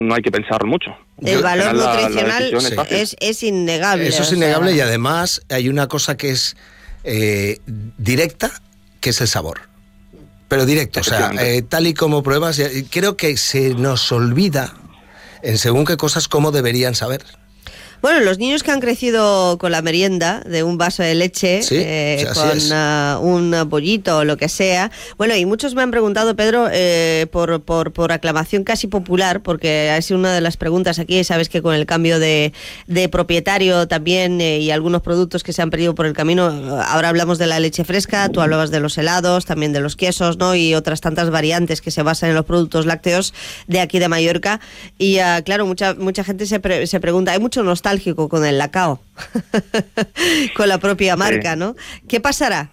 no hay que pensar mucho. El valor nutricional la es innegable. Eso es innegable, y además hay una cosa que es directa, que es el sabor. Pero directo, o sea, tal y como pruebas, creo que se nos olvida en según qué cosas cómo deberían saber. Bueno, los niños que han crecido con la merienda de un vaso de leche, sí, con un pollito o lo que sea. Bueno, y muchos me han preguntado, Pedro, por aclamación casi popular, porque ha sido una de las preguntas aquí. Sabes que con el cambio de propietario también y algunos productos que se han perdido por el camino, ahora hablamos de la leche fresca, tú hablabas de los helados, también de los quesos, ¿no? Y otras tantas variantes que se basan en los productos lácteos de aquí de Mallorca. Y claro, mucha gente se pregunta, hay mucho nostálgico con el Lacao, con la propia marca, ¿no? ¿Qué pasará?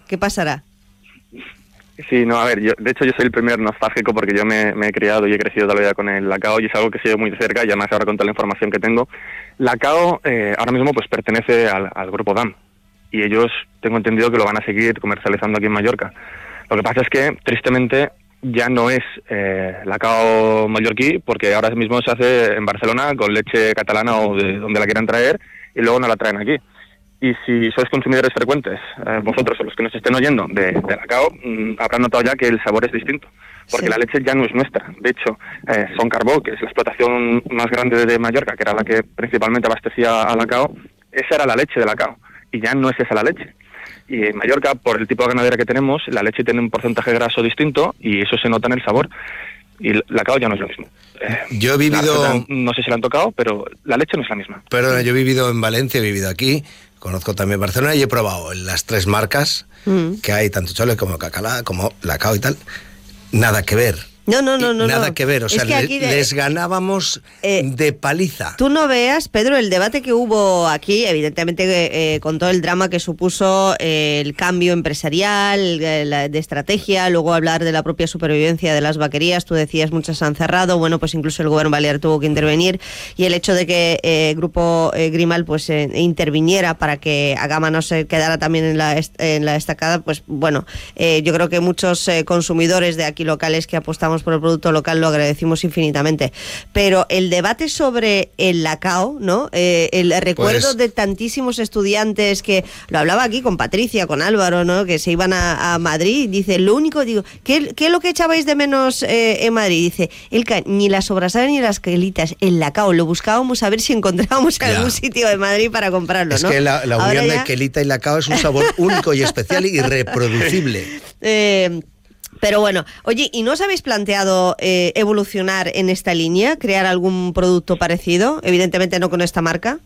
Sí, no, a ver, de hecho yo soy el primer nostálgico, porque yo me he criado y he crecido toda la vida con el Lacao, y es algo que sigo muy de cerca, y además ahora con toda la información que tengo. Lacao ahora mismo pues pertenece al grupo DAM, y ellos tengo entendido que lo van a seguir comercializando aquí en Mallorca. Lo que pasa es que, tristemente, ya no es Lacao mallorquí, porque ahora mismo se hace en Barcelona con leche catalana o de donde la quieran traer, y luego no la traen aquí. Y si sois consumidores frecuentes, vosotros o los que nos estén oyendo de Lacao, habrán notado ya que el sabor es distinto, porque la leche ya no es nuestra. De hecho, Son Carbó, que es la explotación más grande de Mallorca, que era la que principalmente abastecía a Lacao, esa era la leche de Lacao, y ya no es esa la leche. Y en Mallorca, por el tipo de ganadera que tenemos, la leche tiene un porcentaje graso distinto, y eso se nota en el sabor. Y Lacao ya no es lo mismo. Yo he vivido... No sé si la han tocado, pero la leche no es la misma. Perdona, yo he vivido en Valencia, he vivido aquí, conozco también Barcelona, y he probado las tres marcas que hay, tanto Chole como Cacalá, como Lacao y tal. Nada que ver. No. Nada que ver, o sea, que les ganábamos de paliza. Tú no veas, Pedro, el debate que hubo aquí, evidentemente con todo el drama que supuso el cambio empresarial, de estrategia, luego hablar de la propia supervivencia de las vaquerías. Tú decías, muchas han cerrado, bueno, pues incluso el gobierno balear tuvo que intervenir, y el hecho de que Grupo Grimal pues interviniera para que Agama no se quedara también en la estacada, pues bueno, yo creo que muchos consumidores de aquí locales que apostamos por el producto local lo agradecimos infinitamente. Pero el debate sobre el Lacao, ¿no? El recuerdo de tantísimos estudiantes, que lo hablaba aquí con Patricia, con Álvaro, ¿no? Que se iban a Madrid. Dice, lo único, digo, ¿qué es lo que echabais de menos en Madrid? Dice, ni las sobrasadas ni las quelitas, el Lacao. Lo buscábamos a ver si encontrábamos algún sitio de Madrid para comprarlo, ¿no? Es que la unión de quelita y Lacao es un sabor único y especial y irreproducible. Pero bueno, oye, ¿y no os habéis planteado evolucionar en esta línea, crear algún producto parecido? Evidentemente no con esta marca.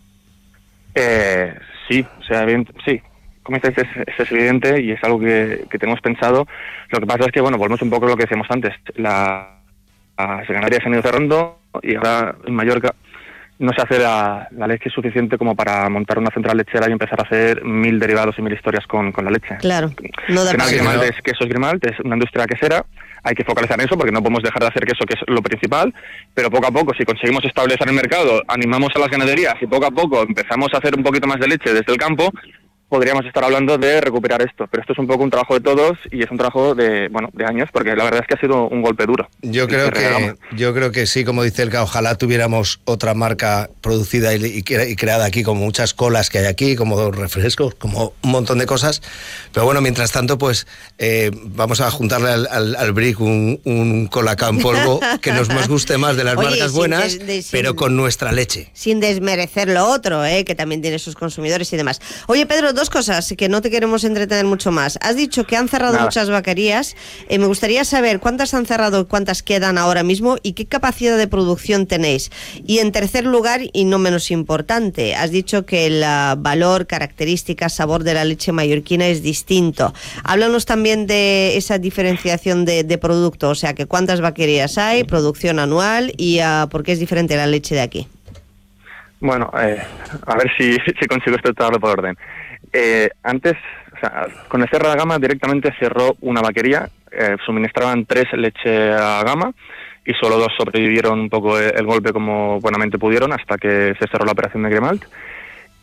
Sí, o sea, sí. Como dices, es evidente, y es algo que tenemos pensado. Lo que pasa es que, bueno, volvemos un poco a lo que decíamos antes. Las ganaderías se han ido cerrando, y ahora en Mallorca no se hace la leche suficiente como para montar una central lechera y empezar a hacer 1000 derivados y 1000 historias con la leche. Claro, no da para Grimalt es quesos Grimalt, es una industria quesera. Hay que focalizar en eso, porque no podemos dejar de hacer queso, que es lo principal, pero poco a poco, si conseguimos establecer el mercado, animamos a las ganaderías y poco a poco empezamos a hacer un poquito más de leche desde el campo, podríamos estar hablando de recuperar esto. Pero esto es un poco un trabajo de todos, y es un trabajo de años, porque la verdad es que ha sido un golpe duro. Yo creo que sí, como dice Elka, ojalá tuviéramos otra marca producida y creada aquí, como muchas colas que hay aquí, como refrescos, como un montón de cosas. Pero bueno, mientras tanto, pues vamos a juntarle al Brick un colacao en polvo que nos guste más de las marcas buenas, pero con nuestra leche. Sin desmerecer lo otro, que también tiene sus consumidores y demás. Oye, Pedro, dos cosas que no te queremos entretener mucho más. Has dicho que han cerrado muchas vaquerías. Me gustaría saber cuántas han cerrado, cuántas quedan ahora mismo y qué capacidad de producción tenéis. Y en tercer lugar, y no menos importante, has dicho que el valor, características, sabor de la leche mallorquina es distinto. Háblanos también de esa diferenciación de producto, o sea, que cuántas vaquerías hay, producción anual y por qué es diferente la leche de aquí. Bueno, a ver si consigo estructurarlo por orden. Antes, o sea, con el cierre de Agama directamente cerró una vaquería, suministraban 3 leche a Agama, y solo 2 sobrevivieron un poco el golpe como buenamente pudieron, hasta que se cerró la operación de Grimalt.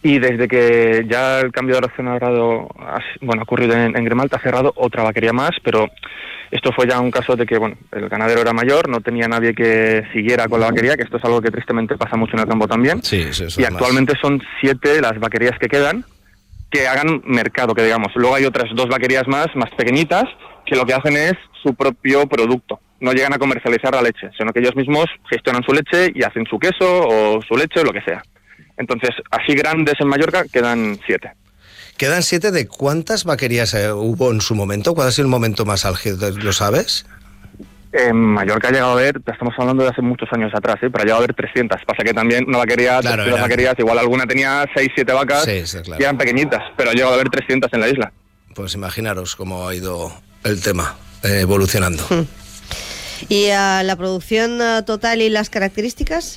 Y desde que ya el cambio de dirección ha ocurrido en Grimalta, ha cerrado otra vaquería más, pero esto fue ya un caso de que el ganadero era mayor, no tenía nadie que siguiera con la vaquería, que esto es algo que tristemente pasa mucho en el campo también. Sí, eso y actualmente son 7 las vaquerías que quedan, que hagan mercado, que digamos. Luego hay otras 2 vaquerías más pequeñitas, que lo que hacen es su propio producto. No llegan a comercializar la leche, sino que ellos mismos gestionan su leche y hacen su queso o su leche o lo que sea. Entonces, así grandes en Mallorca quedan 7. ¿Quedan 7 de cuántas vaquerías hubo en su momento? ¿Cuál ha sido el momento más álgido? ¿Lo sabes? En Mallorca ha llegado a haber, estamos hablando de hace muchos años atrás, pero ha llegado a haber 300. Pasa que también una vaquería, claro, las vaquerías, igual alguna tenía 6, 7 vacas, sí, claro. Y eran pequeñitas, pero ha llegado a haber 300 en la isla. Pues imaginaros cómo ha ido el tema evolucionando. ¿Y la producción total y las características?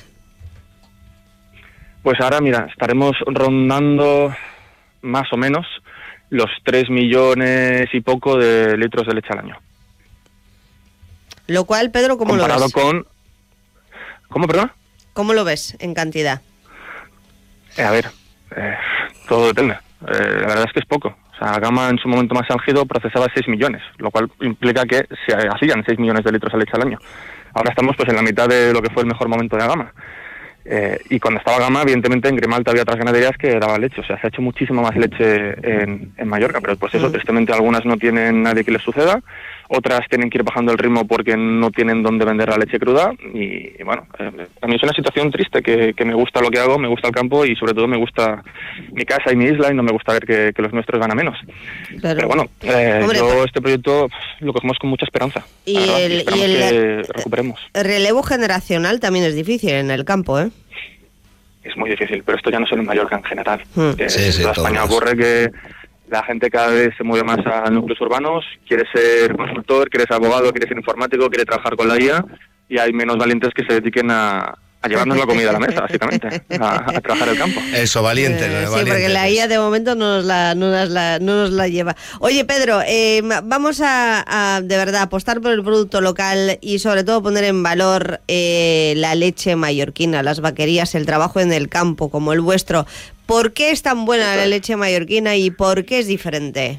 Pues ahora, mira, estaremos rondando más o menos los 3 millones y poco de litros de leche al año. Lo cual, Pedro, ¿cómo comparado lo ves? Con... ¿Cómo, perdona? ¿Cómo lo ves en cantidad? A ver, todo depende. La verdad es que es poco. O sea, Gama en su momento más álgido procesaba 6 millones, lo cual implica que se hacían 6 millones de litros de leche al año. Ahora estamos pues en la mitad de lo que fue el mejor momento de Gama. Y cuando estaba Gama, evidentemente en Grimalta había otras ganaderías que daban leche. O sea, se ha hecho muchísima más leche en Mallorca, pero pues eso, tristemente algunas no tienen nadie que les suceda, otras tienen que ir bajando el ritmo porque no tienen dónde vender la leche cruda. Y bueno, a mí es una situación triste, que me gusta lo que hago, me gusta el campo y sobre todo me gusta mi casa y mi isla y no me gusta ver que los nuestros van a menos. Claro. Pero bueno, hombre, yo este proyecto lo cogemos con mucha esperanza. Y esperamos que recuperemos. El relevo generacional también es difícil en el campo, ¿eh? Es muy difícil, pero esto ya no solo en Mallorca en general. Sí, en toda España ocurre que la gente cada vez se mueve más a núcleos urbanos, quiere ser consultor, quiere ser abogado, quiere ser informático, quiere trabajar con la IA, y hay menos valientes que se dediquen a llevarnos la comida a la mesa, básicamente, a trabajar el campo. Eso, valiente. Sí, porque la IA de momento no nos la lleva. Oye, Pedro, vamos a de verdad apostar por el producto local y sobre todo poner en valor la leche mallorquina, las vaquerías, el trabajo en el campo como el vuestro. ¿Por qué es tan buena la leche mallorquina y por qué es diferente?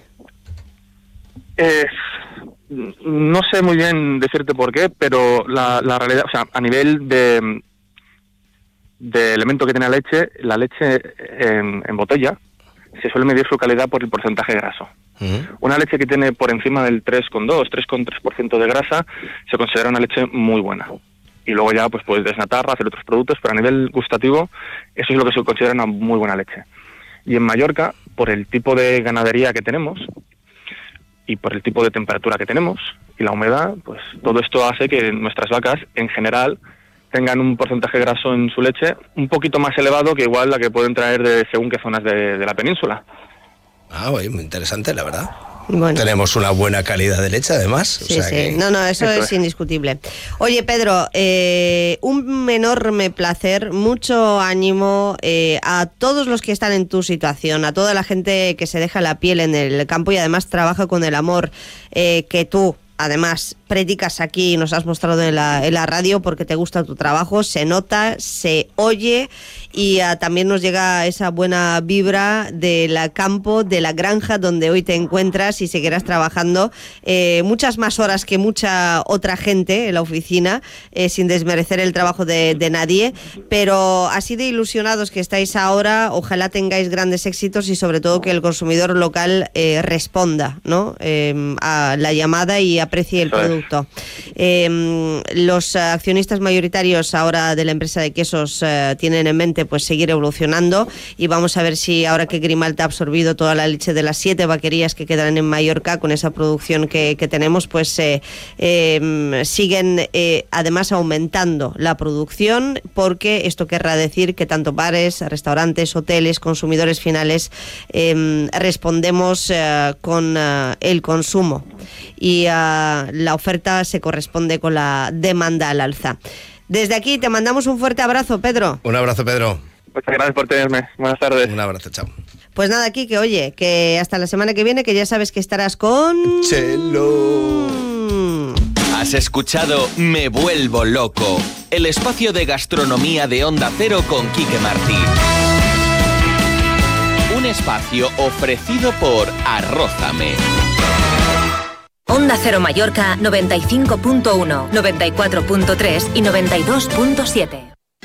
No sé muy bien decirte por qué, pero la realidad, o sea, a nivel de elemento que tiene la leche en botella se suele medir su calidad por el porcentaje graso. Una leche que tiene por encima del 3,3% de grasa se considera una leche muy buena. Y luego ya pues puedes desnatarla, hacer otros productos, pero a nivel gustativo eso es lo que se considera una muy buena leche. Y en Mallorca, por el tipo de ganadería que tenemos y por el tipo de temperatura que tenemos y la humedad, pues todo esto hace que nuestras vacas en general tengan un porcentaje graso en su leche un poquito más elevado que igual la que pueden traer de según qué zonas de la península. Muy interesante, la verdad. Bueno. Tenemos una buena calidad de leche, además. Sí, sí. No, eso es indiscutible. Oye, Pedro, un enorme placer, mucho ánimo a todos los que están en tu situación, a toda la gente que se deja la piel en el campo y además trabaja con el amor que tú, además, predicas aquí y nos has mostrado en la radio porque te gusta tu trabajo, se nota, se oye y también nos llega esa buena vibra del campo, de la granja donde hoy te encuentras y seguirás trabajando muchas más horas que mucha otra gente en la oficina, sin desmerecer el trabajo de nadie, pero así de ilusionados que estáis ahora, ojalá tengáis grandes éxitos y sobre todo que el consumidor local responda, ¿no? A la llamada y aprecie el producto. Los accionistas mayoritarios ahora de la empresa de quesos tienen en mente pues seguir evolucionando y vamos a ver si ahora que Grimalta ha absorbido toda la leche de las 7 vaquerías que quedan en Mallorca con esa producción que tenemos, pues siguen además aumentando la producción, porque esto querrá decir que tanto bares, restaurantes, hoteles, consumidores finales respondemos con el consumo y la oferta se corresponde con la demanda al alza. Desde aquí te mandamos un fuerte abrazo, Pedro. Un abrazo, Pedro. Muchas gracias por tenerme. Buenas tardes. Un abrazo, chao. Pues nada, aquí que oye, que hasta la semana que viene, que ya sabes que estarás con... Chelo. Has escuchado Me Vuelvo Loco, el espacio de gastronomía de Onda Cero con Quique Martí. Un espacio ofrecido por Arrózame. Onda Cero Mallorca 95.1, 94.3 y 92.7.